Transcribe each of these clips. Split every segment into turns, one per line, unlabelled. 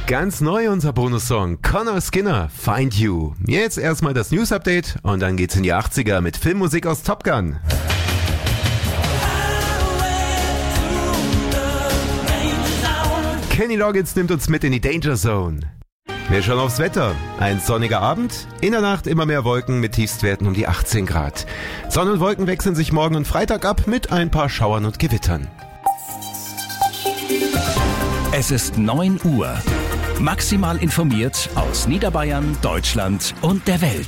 Ganz neu unser Bonussong Conor Skinner, Find You. Jetzt erstmal das News-Update und dann geht's in die 80er mit Filmmusik aus Top Gun. Kenny Loggins nimmt uns mit in die Danger Zone. Wir schauen aufs Wetter. Ein sonniger Abend, in der Nacht immer mehr Wolken mit Tiefstwerten um die 18 Grad. Sonne und Wolken wechseln sich morgen und Freitag ab mit ein paar Schauern und Gewittern.
Es ist 9 Uhr. Maximal informiert aus Niederbayern, Deutschland und der Welt.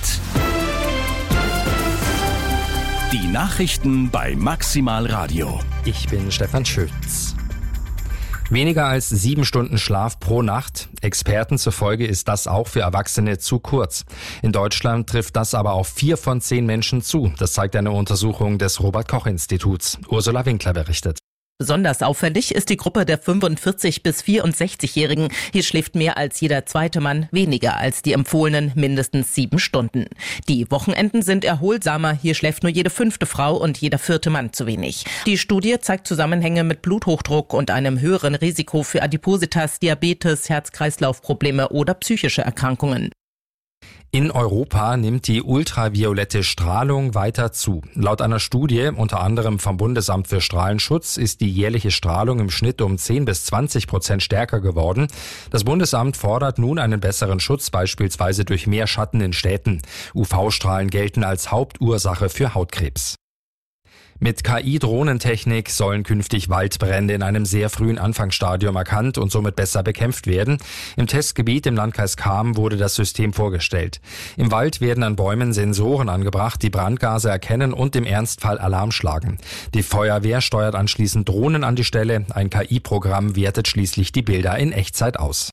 Die Nachrichten bei Maximal Radio.
Ich bin Stefan Schütz. Weniger als 7 Stunden Schlaf pro Nacht. Experten zufolge ist das auch für Erwachsene zu kurz. In Deutschland trifft das aber auf 4 von 10 Menschen zu. Das zeigt eine Untersuchung des Robert-Koch-Instituts. Ursula Winkler berichtet.
Besonders auffällig ist die Gruppe der 45- bis 64-Jährigen. Hier schläft mehr als jeder zweite Mann weniger als die empfohlenen mindestens 7 Stunden. Die Wochenenden sind erholsamer. Hier schläft nur jede 5. Frau und jeder 4. Mann zu wenig. Die Studie zeigt Zusammenhänge mit Bluthochdruck und einem höheren Risiko für Adipositas, Diabetes, Herz-Kreislauf-Probleme oder psychische Erkrankungen.
In Europa nimmt die ultraviolette Strahlung weiter zu. Laut einer Studie, unter anderem vom Bundesamt für Strahlenschutz, ist die jährliche Strahlung im Schnitt um 10-20% stärker geworden. Das Bundesamt fordert nun einen besseren Schutz, beispielsweise durch mehr Schatten in Städten. UV-Strahlen gelten als Hauptursache für Hautkrebs. Mit KI-Drohnentechnik sollen künftig Waldbrände in einem sehr frühen Anfangsstadium erkannt und somit besser bekämpft werden. Im Testgebiet im Landkreis Cham wurde das System vorgestellt. Im Wald werden an Bäumen Sensoren angebracht, die Brandgase erkennen und im Ernstfall Alarm schlagen. Die Feuerwehr steuert anschließend Drohnen an die Stelle. Ein KI-Programm wertet schließlich die Bilder in Echtzeit aus.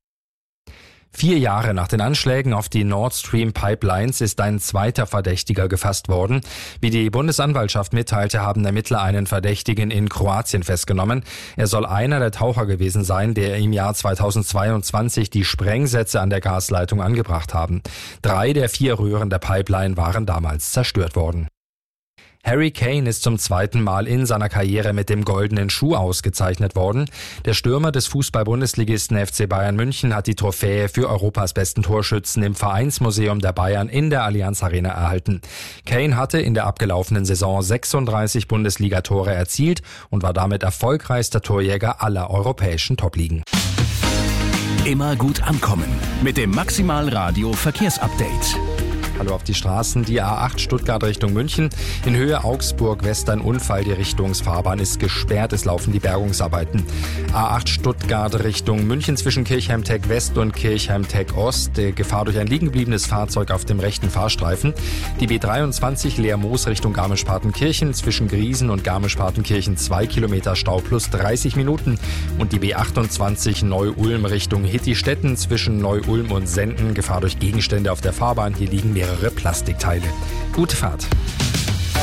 4 Jahre nach den Anschlägen auf die Nord Stream Pipelines ist ein zweiter Verdächtiger gefasst worden. Wie die Bundesanwaltschaft mitteilte, haben Ermittler einen Verdächtigen in Kroatien festgenommen. Er soll einer der Taucher gewesen sein, der im Jahr 2022 die Sprengsätze an der Gasleitung angebracht haben. 3 der 4 Röhren der Pipeline waren damals zerstört worden. Harry Kane ist zum 2. Mal in seiner Karriere mit dem Goldenen Schuh ausgezeichnet worden. Der Stürmer des Fußball-Bundesligisten FC Bayern München hat die Trophäe für Europas besten Torschützen im Vereinsmuseum der Bayern in der Allianz Arena erhalten. Kane hatte in der abgelaufenen Saison 36 Bundesligatore erzielt und war damit erfolgreichster Torjäger aller europäischen Topligen.
Immer gut ankommen mit dem Maximal Radio Verkehrsupdate.
Hallo auf die Straßen. Die A8 Stuttgart Richtung München. In Höhe Augsburg West ein Unfall. Die Richtungsfahrbahn ist gesperrt. Es laufen die Bergungsarbeiten. A8 Stuttgart Richtung München zwischen Kirchheim-Tech West und Kirchheim-Tech Ost. Gefahr durch ein liegengebliebenes Fahrzeug auf dem rechten Fahrstreifen. Die B23 Leermoos Richtung Garmisch-Partenkirchen zwischen Griesen und Garmisch-Partenkirchen 2 Kilometer Stau plus 30 Minuten. Und die B28 Neu-Ulm Richtung Hittistetten zwischen Neu-Ulm und Senden. Gefahr durch Gegenstände auf der Fahrbahn. Hier liegen mehrere Plastikteile. Gute Fahrt.